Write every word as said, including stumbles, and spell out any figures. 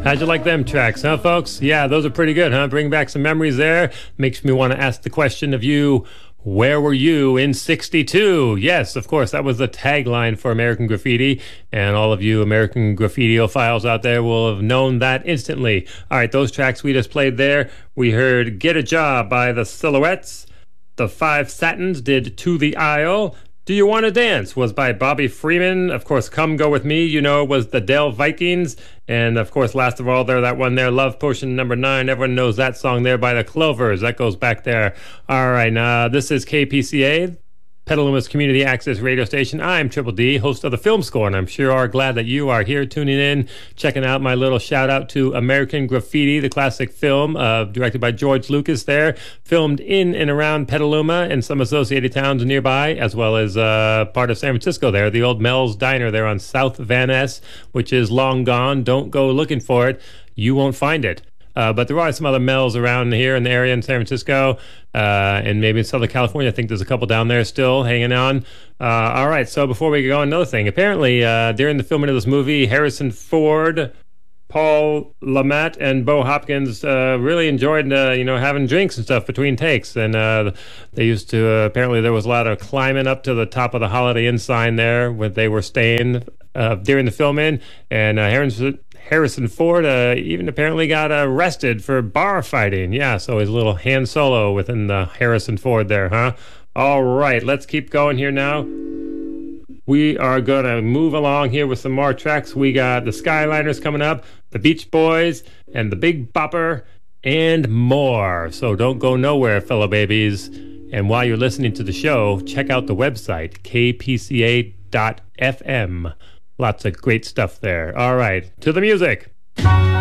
How'd you like them tracks, huh, folks? Yeah, those are pretty good, huh? Bring back some memories there. Makes me want to ask the question of you, where were you in sixty-two? Yes, of course, that was the tagline for American Graffiti, and all of you American Graffiti-ophiles out there will have known that instantly. All right, those tracks we just played there, we heard Get a Job by the Silhouettes. The Five Satins did To the Aisle. Do You Want to Dance was by Bobby Freeman. Of course, Come Go With Me, you know, was the Dell Vikings. And, of course, last of all, there, that one there, Love Potion number nine. Everyone knows that song there by the Clovers. That goes back there. All right, now, this is K P C A, Petaluma's community access radio station. I'm Triple D, host of the Film Score, and I'm sure are glad that you are here tuning in, checking out my little shout out to American Graffiti, the classic film uh, directed by George Lucas there, filmed in and around Petaluma and some associated towns nearby, as well as uh, part of San Francisco there, the old Mel's Diner there on South Van Ness, which is long gone. Don't go looking for it. You won't find it. Uh, but there are some other Mel's around here in the area in San Francisco, uh, and maybe in Southern California. I think there's a couple down there still hanging on. Uh, all right, so before we go, another thing. Apparently, uh, during the filming of this movie, Harrison Ford, Paul Lamette, and Bo Hopkins uh, really enjoyed, uh, you know, having drinks and stuff between takes. And uh, they used to, uh, apparently there was a lot of climbing up to the top of the Holiday Inn sign there where they were staying uh, during the filming. And uh, Harrison... Harrison Ford uh, even apparently got arrested for bar fighting. Yeah, so his little Han Solo within the Harrison Ford there, huh? All right, let's keep going here now. We are going to move along here with some more tracks. We got the Skyliners coming up, the Beach Boys, and the Big Bopper, and more. So don't go nowhere, fellow babies. And while you're listening to the show, check out the website, k p c a dot f m. Lots of great stuff there. All right, to the music.